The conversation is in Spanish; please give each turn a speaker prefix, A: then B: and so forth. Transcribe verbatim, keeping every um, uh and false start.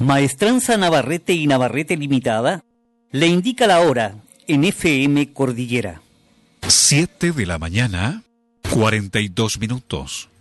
A: Maestranza Navarrete y Navarrete Limitada le indica la hora en F M Cordillera.
B: Siete de la mañana, cuarenta y dos minutos.